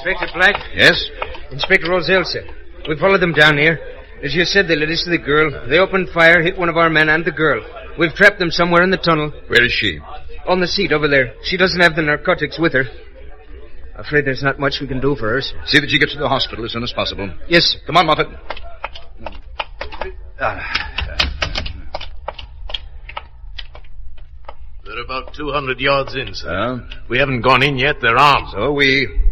Inspector Black? Yes? Inspector Roselle, sir. We followed them down here. As you said, they led us to the girl. They opened fire, hit one of our men and the girl. We've trapped them somewhere in the tunnel. Where is she? On the seat over there. She doesn't have the narcotics with her. Afraid there's not much we can do for her, sir. See that she gets to the hospital as soon as possible. Yes, sir. Come on, Moffat. They're about 200 yards in, sir. We haven't gone in yet. They're armed. So we